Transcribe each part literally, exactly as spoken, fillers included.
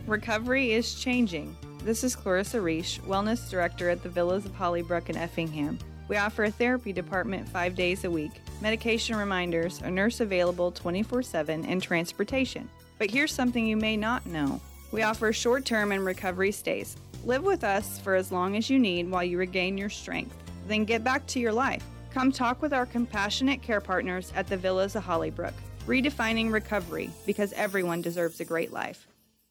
Recovery is changing. This is Clarissa Reish, Wellness Director at the Villas of Hollybrook in Effingham. We offer a therapy department five days a week, medication reminders, a nurse available twenty-four seven, and transportation. But here's something you may not know. We offer short-term and recovery stays. Live with us for as long as you need while you regain your strength. Then get back to your life. Come talk with our compassionate care partners at the Villas of Hollybrook. Redefining recovery, because everyone deserves a great life.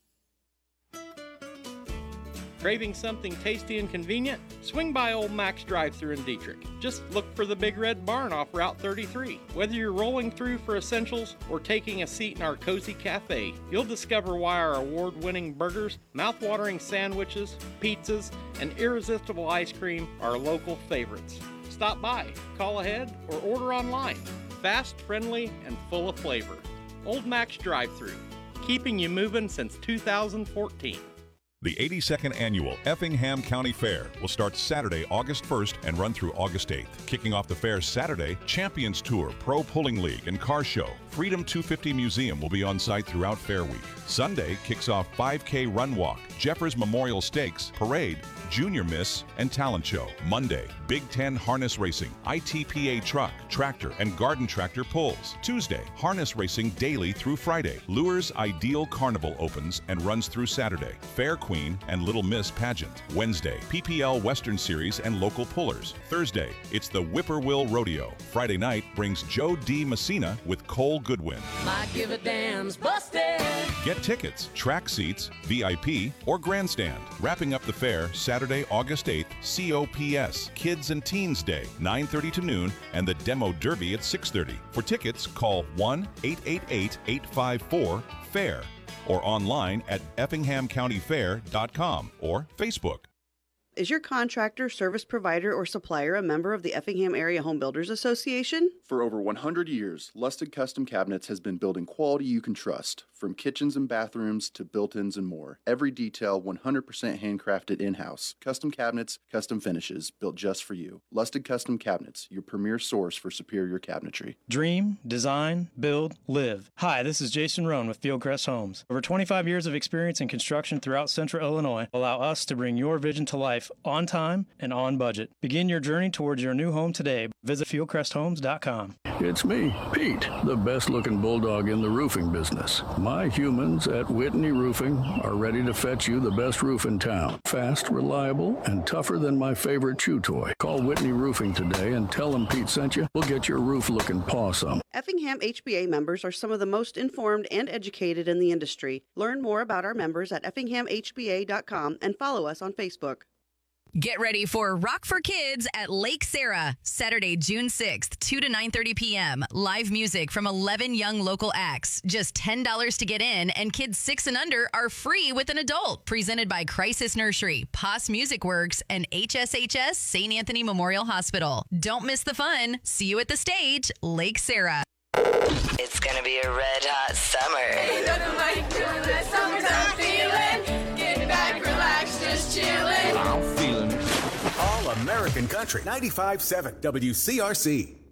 Craving something tasty and convenient? Swing by Old Mac's drive-thru in Dietrich. Just look for the Big Red Barn off Route thirty-three. Whether you're rolling through for essentials or taking a seat in our cozy cafe, you'll discover why our award-winning burgers, mouth-watering sandwiches, pizzas, and irresistible ice cream are local favorites. Stop by, call ahead, or order online. Fast, friendly, and full of flavor. Old Mac's drive-thru, keeping you moving since two thousand fourteen. The eighty-second Annual Effingham County Fair will start Saturday, August first and run through August eighth. Kicking off the fair Saturday, Champions Tour, Pro Pulling League, and Car Show. Freedom two fifty Museum will be on site throughout Fair Week. Sunday kicks off five K Run Walk, Jeffers Memorial Stakes, Parade, Junior Miss, and Talent Show. Monday, Big Ten Harness Racing, I T P A Truck, Tractor, and Garden Tractor Pulls. Tuesday, Harness Racing daily through Friday. Lures Ideal Carnival opens and runs through Saturday. Fair Queen and Little Miss Pageant. Wednesday, P P L Western Series and local pullers. Thursday, it's the Whippoorwill Rodeo. Friday night brings Joe D. Messina with Cole Goodwin. Might give a damn's busted. Get tickets, track seats, V I P, or grandstand. Wrapping up the fair Saturday, August eighth, C O P S, Kids and Teens Day, nine thirty to noon, and the Demo Derby at six thirty. For tickets, call one eight eight eight, eight five four, FAIR or online at effingham county fair dot com or Facebook. Is your contractor, service provider, or supplier a member of the Effingham Area Home Builders Association? For over one hundred years, Lustig Custom Cabinets has been building quality you can trust. From kitchens and bathrooms to built-ins and more. Every detail one hundred percent handcrafted in-house. Custom cabinets, custom finishes, built just for you. Lustig Custom Cabinets, your premier source for superior cabinetry. Dream, design, build, live. Hi, this is Jason Rohn with Fieldcrest Homes. Over twenty-five years of experience in construction throughout Central Illinois allow us to bring your vision to life on time and on budget. Begin your journey towards your new home today. Visit fieldcrest homes dot com. It's me, Pete, the best-looking bulldog in the roofing business. My humans at Whitney Roofing are ready to fetch you the best roof in town. Fast, reliable, and tougher than my favorite chew toy. Call Whitney Roofing today and tell them Pete sent you. We'll get your roof looking pawsome. Effingham H B A members are some of the most informed and educated in the industry. Learn more about our members at effingham h b a dot com and follow us on Facebook. Get ready for Rock for Kids at Lake Sarah, Saturday, June sixth, two to nine thirty p.m. Live music from eleven young local acts. Just ten dollars to get in, and kids six and under are free with an adult. Presented by Crisis Nursery, P O S Music Works, and H S H S Saint Anthony Memorial Hospital. Don't miss the fun. See you at the stage, Lake Sarah. It's gonna be a red hot summer. Ain't nothing like feeling that summertime feeling. Getting back, relaxed, just chilling. I'm feeling All American Country ninety-five point seven W C R C.